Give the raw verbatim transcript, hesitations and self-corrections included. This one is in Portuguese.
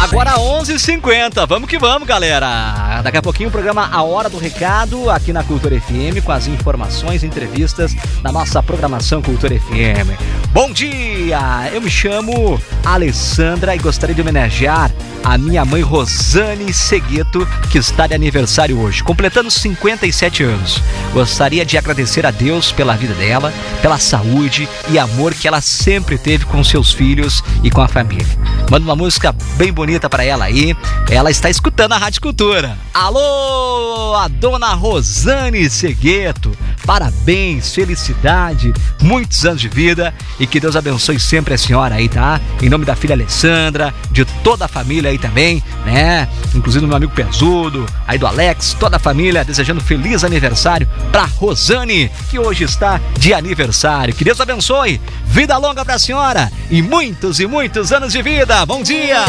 Agora onze e cinquenta, vamos que vamos, galera. Daqui a pouquinho o programa A Hora do Recado aqui na Cultura F M com as informações e entrevistas da nossa programação Cultura F M. Bom dia, eu me chamo Alessandra e gostaria de homenagear a minha mãe Rosane Segueto, que está de aniversário hoje, completando cinquenta e sete anos. Gostaria de agradecer a Deus pela vida dela, pela saúde e amor que ela sempre teve com seus filhos e com a família. Manda uma música bem bonita para ela aí. Ela está escutando a Rádio Cultura. Alô, a dona Rosane Segueto. Parabéns, felicidade, muitos anos de vida e que Deus abençoe sempre a senhora aí, tá? Em nome da filha Alessandra, de toda a família aí também, né? Inclusive do meu amigo Pesudo, aí do Alex, toda a família, desejando feliz aniversário pra Rosane, que hoje está de aniversário. Que Deus abençoe, vida longa pra senhora e muitos e muitos anos de vida. Bom dia!